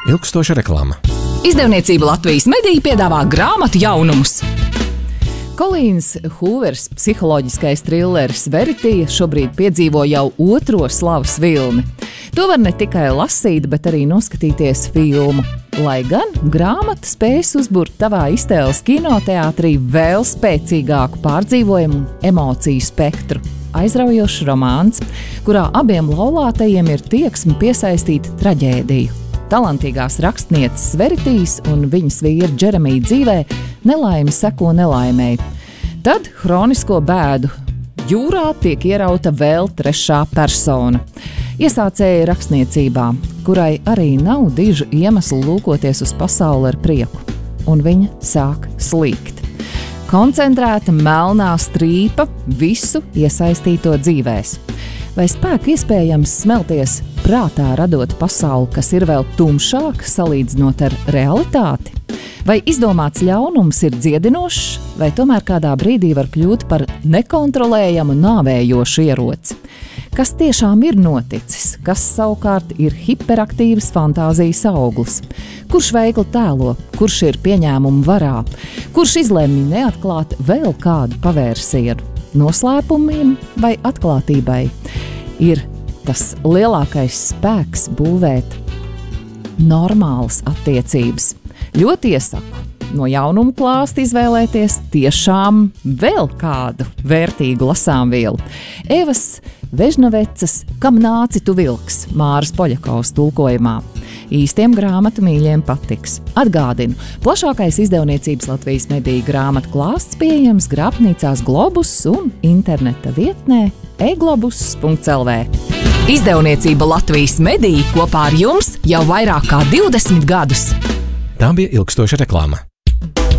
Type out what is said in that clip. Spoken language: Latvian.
Ilgstoša reklāma. Izdevniecība Latvijas Medija piedāvā grāmatu jaunumus. Kolīns Hūvers psiholoģiskais trilleris Veritija šobrīd piedzīvo jau otro slavas vilni. To var ne tikai lasīt, bet arī noskatīties filmu. Lai gan grāmata spējas uzburt tavā iztēles kinoteātrī vēl spēcīgāku pārdzīvojumu un emociju spektru. Aizraujošs romāns, kurā abiem laulātajiem ir tieksme piesaistīt traģēdiju. Talantīgās rakstnieces Veritijas un viņas vīra Džeremija dzīvē nelaime seko nelaimei. Tad hronisko bēdu jūrā tiek ierauta vēl trešā persona. Iesācēja rakstniecībā, kurai arī nav dižu iemeslu lūkoties uz pasauli ar prieku, un viņa sāk slīgt. Koncentrēta melnā strīpa visu iesaistīto dzīvēs. Vai spēku iespējams smelties prātā radot pasauli, kas ir vēl tumšāka salīdzinot ar realitāti? Vai izdomāts ļaunums ir dziedinošs, vai tomēr kādā brīdī var kļūt par nekontrolējamu nāvējošu ieroci? Kas tiešām ir noticis, kas savukārt ir hiperaktīvas fantāzijas auglis? Kurš veikli tēlo, kurš ir pieņēmumu varā, kurš izlemj neatklāt vēl kādu pavērsienu? Noslēpumiem vai atklātībai ir tas lielākais spēks būvēt normālas attiecības. Ļoti iesaku no jaunuma klāsta izvēlēties tiešām vēl kādu vērtīgu lasāmvielu. Evas Vežnovecas Kam nāci tu vilks Māras Poļakovas tulkojumā. Īstiem grāmatu mīļiem patiks. Atgādinu, plašākais izdevniecības Latvijas Medija grāmatu klāsts pieejams grāmatnīcās Globus un interneta vietnē eglobus.lv. Izdevniecība Latvijas Medija kopā ar jums jau vairāk kā 20 gadus. Tā bija ilgstoša reklāma.